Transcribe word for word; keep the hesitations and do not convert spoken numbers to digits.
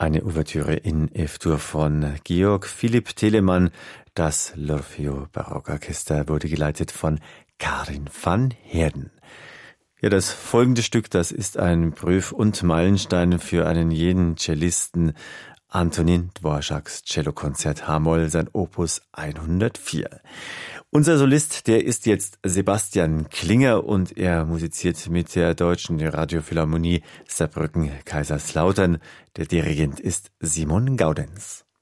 Eine Ouvertüre in F-Dur von Georg Philipp Telemann. Das L'Orfeo Barockorchester wurde geleitet von Karin van Heerden. Ja, das folgende Stück, das ist ein Prüf- und Meilenstein für einen jeden Cellisten. Antonín Dvořáks Cellokonzert H-Moll, sein Opus hundertvier. Unser Solist, der ist jetzt Sebastian Klinger und er musiziert mit der Deutschen Radiophilharmonie Saarbrücken-Kaiserslautern. Der Dirigent ist Simon Gaudenz.